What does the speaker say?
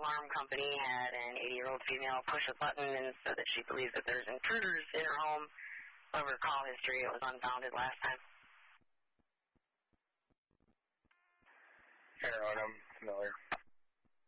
alarm company had an 80-year-old female push a button and said that she believes that there's intruders in her home. Over call history, it was unfounded last time. Heroin, I'm familiar.